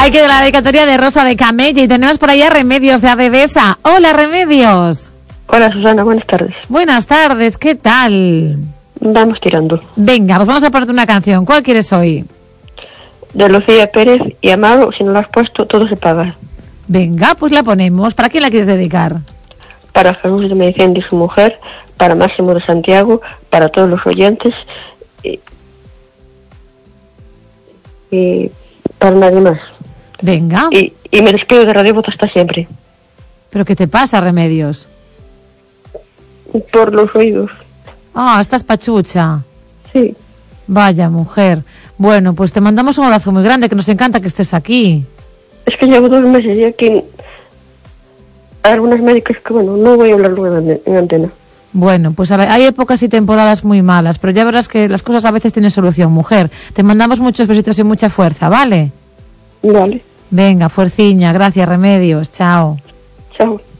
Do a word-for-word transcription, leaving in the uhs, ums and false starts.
Hay que la dedicatoria de Rosa de Camella y tenemos por allá Remedios de Abebesa. Hola, Remedios. Hola, Susana, buenas tardes. Buenas tardes, ¿qué tal? Vamos tirando. Venga, pues vamos a ponerte una canción. ¿Cuál quieres hoy? De Lucía Pérez y Amado, si no la has puesto, todo se paga. Venga, pues la ponemos. ¿Para quién la quieres dedicar? Para Jesús de Medicén y su mujer, para Máximo de Santiago, para todos los oyentes y, y para nadie más. Venga. Y, y me despido de Radio Voz hasta siempre. ¿Pero qué te pasa, Remedios? Por los oídos. Ah, estás pachucha. Sí. Vaya, mujer. Bueno, pues te mandamos un abrazo muy grande, que nos encanta que estés aquí. Es que llevo dos meses ya que hay algunas médicas que, bueno, no voy a hablar luego en, en antena. Bueno, pues hay épocas y temporadas muy malas, pero ya verás que las cosas a veces tienen solución, mujer. Te mandamos muchos besitos y mucha fuerza, ¿vale? Vale. Venga, fuerciña, gracias, Remedios, chao. Chao.